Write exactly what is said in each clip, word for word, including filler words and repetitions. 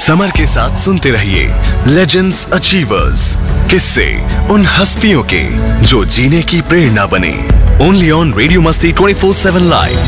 Summer के साथ सुनते रहिए लेजेंड्स अचीवर्स, किस्से उन हस्तियों के जो जीने की प्रेरणा बने। ओनली ऑन रेडियो मस्ती ट्वेंटी फोर सेवन लाइव।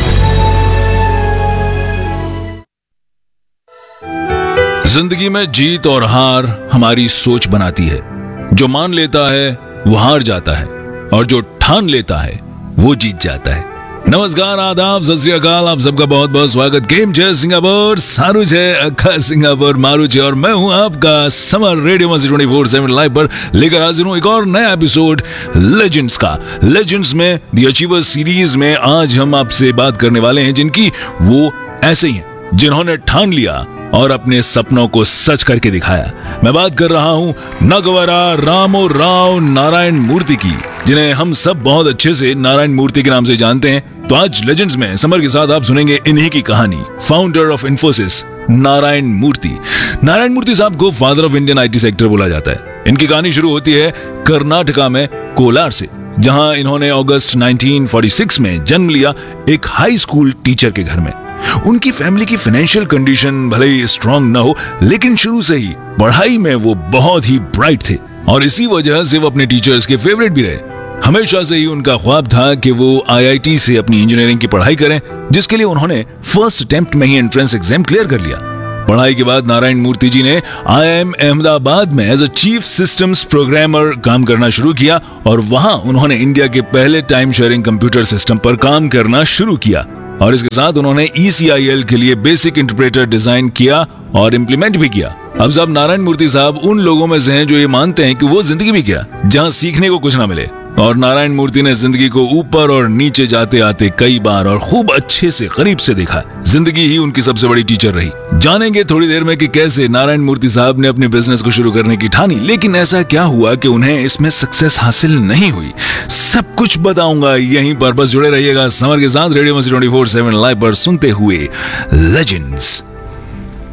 जिंदगी में जीत और हार हमारी सोच बनाती है। जो मान लेता है वो हार जाता है और जो ठान लेता है वो जीत जाता है। नमस्कार, आदाब, सत श्री अकाल, आप सबका बहुत बहुत स्वागत। गेम जय सिंगापुर, सारू जय अखा सिंगापुर, मारू जय और मैं हूं आपका समर रेडियो मस्ती ट्वेंटी फोर सेवन लाइव पर लेकर हाजिर हूं एक और नया एपिसोड लेजेंड्स का। लेजेंड्स में द अचीवर्स सीरीज में आज हम आपसे बात करने वाले हैं जिनकी वो ऐसे ही हैं जिन्होंने ठान लिया और अपने सपनों को सच करके दिखाया। मैं बात कर रहा हूं नगवरा रामो राव नारायण मूर्ति की, जिन्हें हम सब बहुत अच्छे से नारायण मूर्ति के नाम से जानते हैं। तो आज लेजेंड्स में समर के साथ आप सुनेंगे इन्हीं की कहानी। फाउंडर ऑफ इन्फोसिस नारायण मूर्ति। नारायण मूर्ति साहब को father of Indian IT sector बोला जाता है। इनकी कहानी शुरू होती है कर्नाटका में कोलार से, जहां इन्होंने अगस्त नाइनटीन फोर्टी सिक्स में जन्म लिया एक हाई स्कूल टीचर के घर में। उनकी फैमिली की फाइनेंशियल कंडीशन भले ही स्ट्रांग ना हो, लेकिन शुरू से ही पढ़ाई में वो बहुत ही ब्राइट थे और इसी वजह से वो अपने टीचर्स के फेवरेट भी रहे। हमेशा से ही उनका ख्वाब था कि वो आईआईटी से अपनी इंजीनियरिंग की पढ़ाई करें, जिसके लिए उन्होंने फर्स्ट अटेम्प्ट में ही एंट्रेंस एग्जाम क्लियर कर लिया। पढ़ाई के बाद नारायण मूर्ति जी ने आईआईएम अहमदाबाद में as a chief systems programmer काम करना शुरू किया और वहां उन्होंने इंडिया के पहले टाइम शेयरिंग कंप्यूटर सिस्टम पर काम करना शुरू किया और इसके साथ उन्होंने ई सी आई एल के लिए बेसिक इंटरप्रेटर डिजाइन किया और इम्प्लीमेंट भी किया। अब साहब नारायण मूर्ति साहब उन लोगों में से हैं जो ये मानते हैं कि वो जिंदगी भी क्या जहां सीखने को कुछ ना मिले, और नारायण मूर्ति ने जिंदगी को ऊपर और नीचे जाते आते कई बार और खूब अच्छे से करीब से देखा। जिंदगी ही उनकी सबसे बड़ी टीचर रही। जानेंगे थोड़ी देर में कि कैसे नारायण मूर्ति साहब ने अपने बिजनेस को शुरू करने की ठानी, लेकिन ऐसा क्या हुआ कि उन्हें इसमें सक्सेस हासिल नहीं हुई, सब कुछ बताऊंगा यहीं पर। बस जुड़े रहिएगा समर के साथ रेडियो मस्ती ट्वेंटी फोर सेवन लाइव पर सुनते हुए लेजेंड्स।